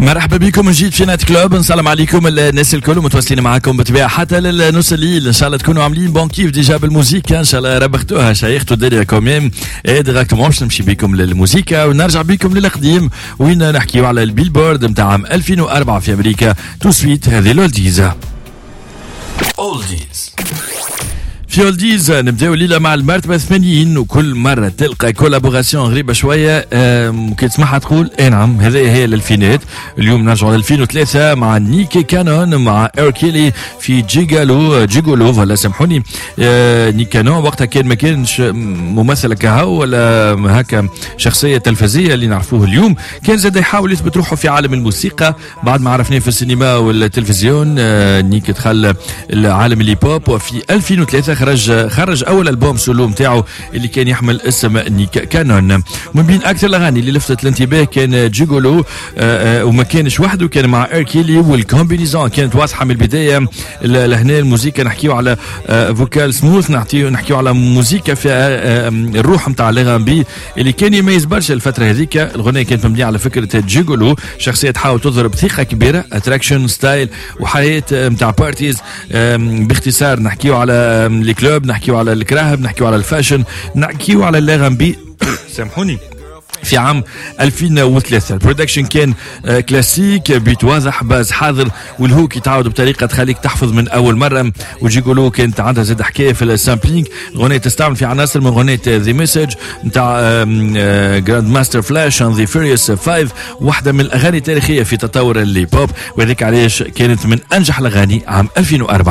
مرحبا بكم من جديد في نايت كلوب. نسلم عليكم الناس الكل متواصلين معاكم بالطبيعه حتى للنص الليل. ان شاء الله تكونوا عاملين بون كيف ديجا بالموسيقى، ان شاء الله ربختوها شيختوا الدنيا كوميم. ديراكتومون باش نمشي بكم للموسيقى ونرجع بكم للقديم وين نحكيو على البيلبورد نتاع عام 2004 في امريكا. تو سويت هذه الاولديز. في اولديز نبداو الليله مع المرتبه 80، وكل مره تلقى كولابوراسيون غريبه شويه. كي تسمعها تقول اي نعم هذه هي الالفينات. اليوم نرجعوا ل 2003 مع نيكي كانون مع ايركيلي في جيجولو ولا سامحوني. نيكي كانون وقتها كان ما كانش ممثل كهو ولا هكا شخصيه تلفزيه اللي نعرفوه اليوم، كان زاد يحاول يثبت روحه في عالم الموسيقى بعد ما عرفناه في السينما والتلفزيون. نيكي دخل العالم الهيب وفي 2003 خرج اول البوم سولو نتاعو اللي كان يحمل اسم نيك كانون. من بين اكثر الاغاني اللي لفتت الانتباه كان جيجولو، وما كانش وحده، كان مع ايركيلي، والكومبينيزون كانت واضحه من البدايه. لهنا الموسيقى نحكيو على فوكال سموث، نحكيو على موسيقى فيها الروح نتاع الاغاني اللي كان يميز برشا الفتره هذيك. الغنايه كانت مبنيه على فكره جيجولو، شخصيه تحاول تضرب ثقه كبيره، اتراكشن ستايل وحياه نتاع بارتيز. باختصار نحكيو على كلوب، نحكيو على الكراهب، نحكيو على الفاشن، نحكيو على اللاغامبي سامحوني في عام 2003. البرودكشن كان كلاسيك، بيت واضح، باز حاضر، والهوك يتعاود بطريقه تخليك تحفظ من اول مره. وجيجولو كانت عندها زاد حكايه في السامبلينج. الغنية تستعمل في عناصر من غنية ذا ميسج نتاع جراند ماستر فلاش اون ذا فيريوس 5، واحده من الاغاني التاريخيه في تطور الهيب هوب، وذلك علاش كانت من انجح الاغاني عام 2004.